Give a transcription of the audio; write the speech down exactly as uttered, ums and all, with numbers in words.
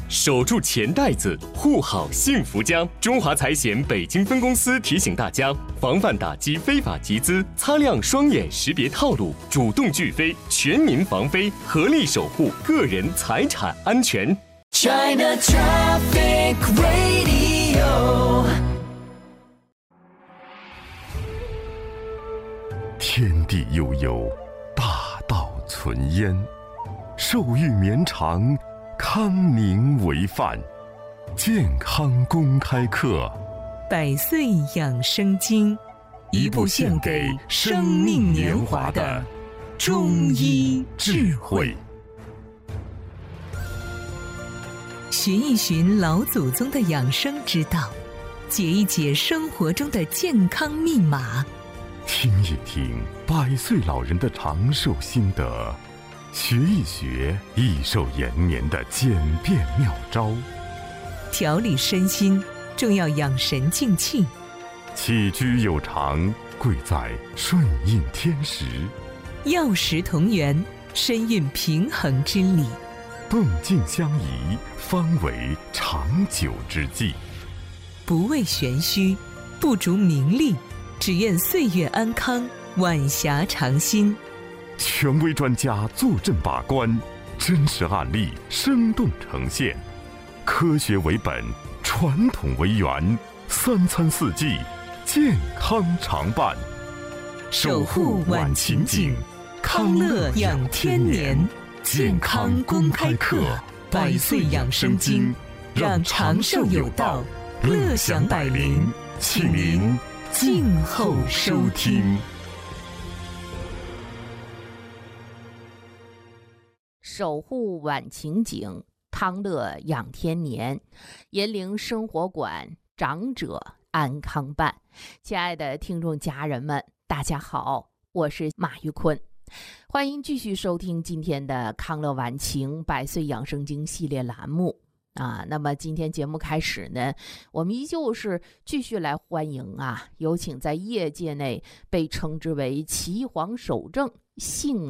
守住钱袋子，护好幸福家。中华财险北京分公司提醒大家，防范打击非法集资，擦亮双眼识别套路，主动拒飞，全民防飞，合力守护个人财产安全。 China Traffic Radio。 天地悠悠，大道存焉，寿育绵长，康宁为范。健康公开课， 百岁养生经，一部献给生命年华的中医智慧。寻一寻老祖宗的养生之道，解一解生活中的健康密码， 听一听百岁老人的长寿心得，学一学益寿延年的简便妙招。 调理身心，重要养神静气。 起居有常，贵在顺应天时。 药食同源，身运平衡之理。 动静相宜，方为长久之计。 不为玄虚，不逐名利，只愿岁月安康，晚霞长新。 权威专家坐镇把关，真实案例生动呈现，科学为本，传统为源，三餐四季健康常伴， 守护晚晴景，康乐养天年。健康公开课，百岁养生经，让长寿有道，乐享百龄，请您静候收听。 守护晚晴景，康乐养天年，银铃生活馆，长者安康办。亲爱的听众家人们，大家好，我是马玉坤，欢迎继续收听今天的康乐晚晴百岁养生经系列栏目啊。那么今天节目开始呢，我们依旧是继续来欢迎啊，有请在业界内被称之为岐黄守正、性